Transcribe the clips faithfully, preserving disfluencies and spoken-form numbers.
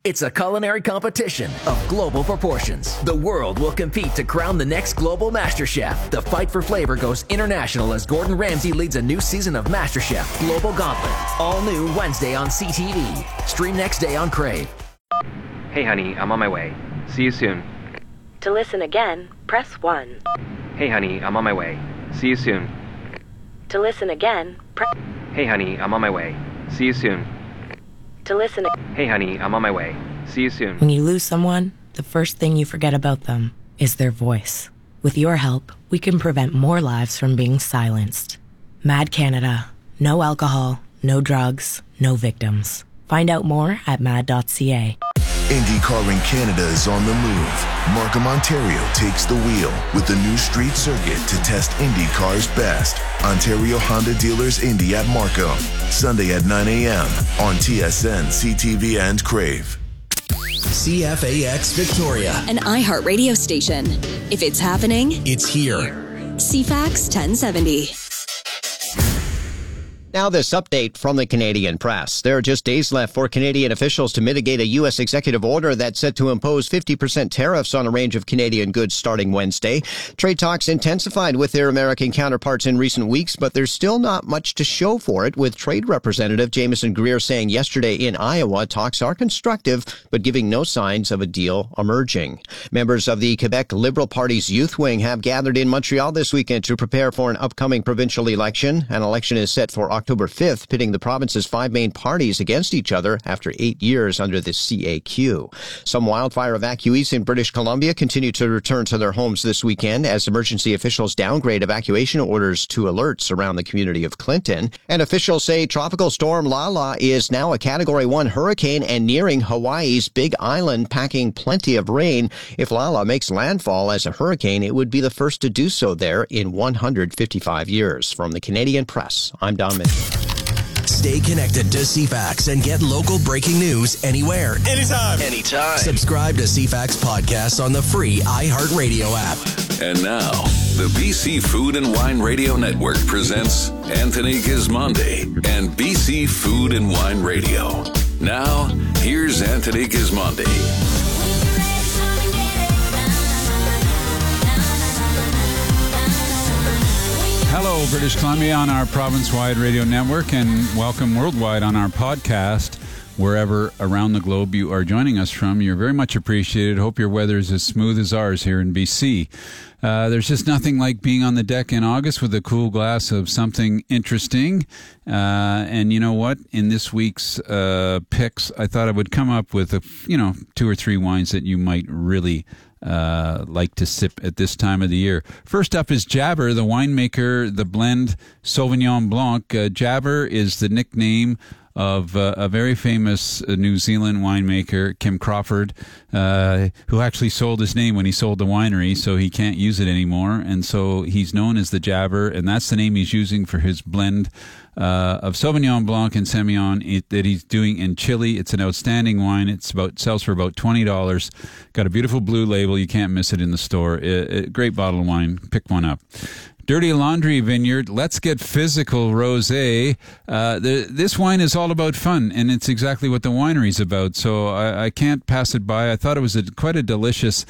It's a culinary competition of global proportions. The world will compete to crown the next global Master Chef. The fight for flavor goes international as Gordon Ramsay leads a new season of MasterChef Global Gauntlet. All new Wednesday on C T V. Stream next day on Crave. Hey honey, I'm on my way. See you soon. To listen again, press one. Hey honey, I'm on my way. See you soon. To listen again, press... Hey honey, I'm on my way. See you soon. To listen... Hey honey, I'm on my way. See you soon. When you lose someone, the first thing you forget about them is their voice. With your help, we can prevent more lives from being silenced. Mad Canada. No alcohol, no drugs, no victims. Find out more at mad dot c a. IndyCar in Canada is on the move. Markham, Ontario takes the wheel with the new street circuit to test IndyCar's best. Ontario Honda Dealers Indy at Markham. Sunday at nine a.m. on T S N, C T V, and Crave. C F A X Victoria, an iHeart radio station. If it's happening, it's here. C FAX ten seventy. Now this update from the Canadian press. There are just days left for Canadian officials to mitigate a U S executive order that's set to impose fifty percent tariffs on a range of Canadian goods starting Wednesday. Trade talks intensified with their American counterparts in recent weeks, but there's still not much to show for it, with Trade Representative Jameson Greer saying yesterday in Iowa talks are constructive, but giving no signs of a deal emerging. Members of the Quebec Liberal Party's youth wing have gathered in Montreal this weekend to prepare for an upcoming provincial election. An election is set for October October fifth, pitting the province's five main parties against each other after eight years under the C A Q. Some wildfire evacuees in British Columbia continue to return to their homes this weekend as emergency officials downgrade evacuation orders to alerts around the community of Clinton. And officials say Tropical Storm Lala is now a Category one hurricane and nearing Hawaii's Big Island, packing plenty of rain. If Lala makes landfall as a hurricane, it would be the first to do so there in one hundred fifty-five years. From the Canadian Press, I'm Don Mitchell. Stay connected to C FAX and get local breaking news anywhere, anytime. Anytime. Subscribe to C FAX podcasts on the free iHeartRadio app. And now, the B C Food and Wine Radio Network presents Anthony Gismondi and B C Food and Wine Radio. Now, here's Anthony Gismondi. Hello, British Columbia on our province-wide radio network, and welcome worldwide on our podcast. Wherever around the globe you are joining us from, you're very much appreciated. Hope your weather is as smooth as ours here in B C. Uh, there's just nothing like being on the deck in August with a cool glass of something interesting. Uh, and you know what? In this week's uh, picks, I thought I would come up with, a, you know, two or three wines that you might really Uh, like to sip at this time of the year. First up is Jabber, the winemaker, the blend Sauvignon Blanc. Uh, Jabber is the nickname of uh, a very famous uh, New Zealand winemaker, Kim Crawford, uh, who actually sold his name when he sold the winery, so he can't use it anymore. And so he's known as the Jabber, and that's the name he's using for his blend uh, of Sauvignon Blanc and Semillon it, that he's doing in Chile. It's an outstanding wine. It's about sells for about twenty dollars. Got a beautiful blue label. You can't miss it in the store. It, it, great bottle of wine. Pick one up. Dirty Laundry Vineyard, Let's Get Physical Rosé. Uh, the, this wine is all about fun, and it's exactly what the winery's about, so I, I can't pass it by. I thought it was a, quite a delicious,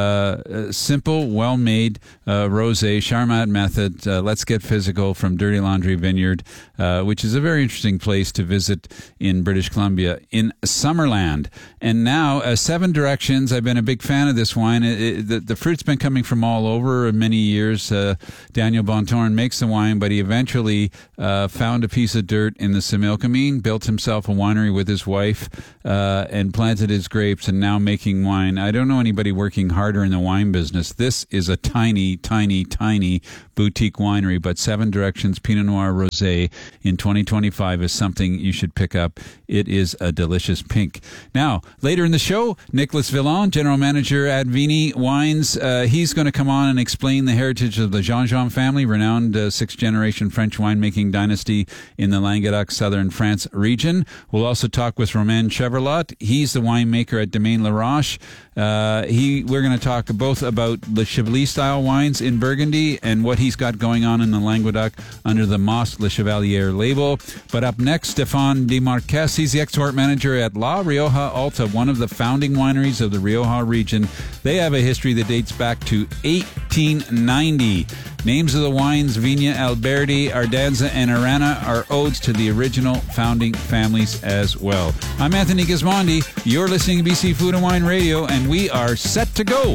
uh, simple, well-made uh, rosé, Charmat method. Uh, Let's Get Physical from Dirty Laundry Vineyard, uh, which is a very interesting place to visit in British Columbia in Summerland. And now, uh, Seven Directions. I've been a big fan of this wine. It, it, the, the fruit's been coming from all over many years. Uh, Daniel Bontorn makes the wine, but he eventually uh, found a piece of dirt in the Similkameen, built himself a winery with his wife, uh, and planted his grapes, and now making wine. I don't know anybody working harder in the wine business. This is a tiny, tiny, tiny boutique winery, but Seven Directions Pinot Noir Rosé in twenty twenty-five is something you should pick up. It is a delicious pink. Now, later in the show, Nicolas Villon, General Manager at Vigny Wines, uh, he's going to come on and explain the heritage of the Jean-Jean family, renowned uh, sixth-generation French winemaking dynasty in the Languedoc, southern France region. We'll also talk with Romain Chevrolet. He's the winemaker at Domaine La Roche. Uh, he, we're going to talk both about the Chablis-style wines in Burgundy and what he's got going on in the Languedoc under the Mas Le Chevalier Laguerre label. But up next, Stefan Demarques. He's the export manager at La Rioja Alta, one of the founding wineries of the Rioja region. They have a history that dates back to eighteen ninety. Names of the wines, Vigna Alberdi, Ardanza, and Arana, are odes to the original founding families as well. I'm Anthony Gismondi. You're listening to B C Food and Wine Radio, and we are set to go.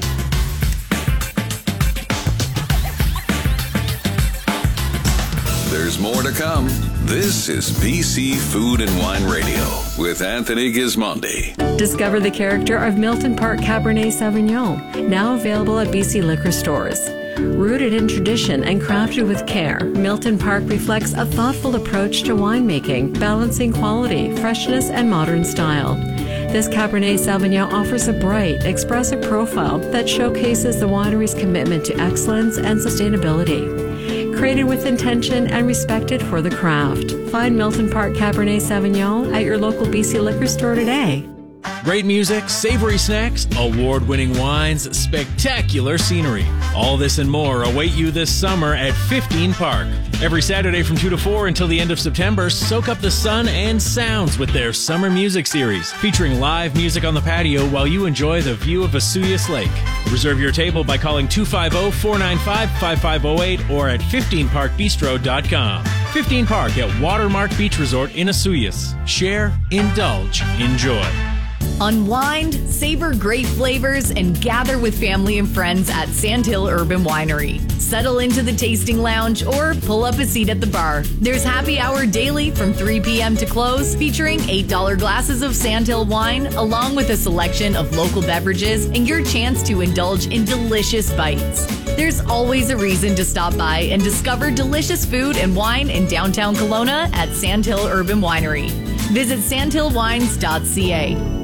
There's more to come. This is B C Food and Wine Radio with Anthony Gismondi. Discover the character of Milton Park Cabernet Sauvignon, now available at B C liquor stores. Rooted in tradition and crafted with care, Milton Park reflects a thoughtful approach to winemaking, balancing quality, freshness, and modern style. This Cabernet Sauvignon offers a bright, expressive profile that showcases the winery's commitment to excellence and sustainability. Created with intention and respected for the craft. Find Milton Park Cabernet Sauvignon at your local B C liquor store today. Great music, savory snacks, award-winning wines, spectacular scenery. All this and more await you this summer at fifteen Park. Every Saturday from two to four until the end of September, soak up the sun and sounds with their Summer Music Series, featuring live music on the patio while you enjoy the view of Vesuvius Lake. Reserve your table by calling two five zero, four nine five, five five zero eight or at fifteen park bistro dot com. fifteen Park at Watermark Beach Resort in Vesuvius. Share, indulge, enjoy. Unwind, savor great flavors, and gather with family and friends at Sandhill Urban Winery. Settle into the tasting lounge or pull up a seat at the bar. There's happy hour daily from three p.m. to close, featuring eight dollar glasses of Sandhill wine, along with a selection of local beverages and your chance to indulge in delicious bites. There's always a reason to stop by and discover delicious food and wine in downtown Kelowna at Sandhill Urban Winery. Visit sandhill wines dot c a.